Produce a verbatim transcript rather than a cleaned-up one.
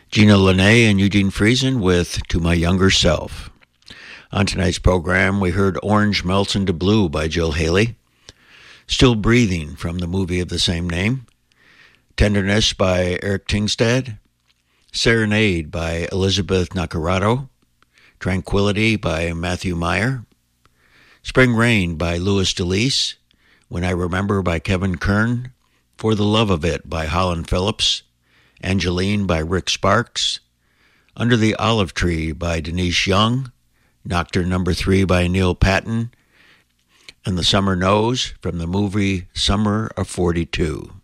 Gina Linné and Eugene Friesen with To My Younger Self. On tonight's program, we heard Orange Melts into Blue by Jill Haley, Still Breathing from the movie of the same name, Tenderness by Eric Tingstad, Serenade by Elizabeth Nacarado, Tranquility by Matthew Meyer, Spring Rain by Louis DeLise, When I Remember by Kevin Kern, For the Love of It by Holland Phillips, Angeline by Rick Sparks, Under the Olive Tree by Denise Young, Nocturne Number Three by Neil Patton, and The Summer Knows from the movie Summer of forty-two.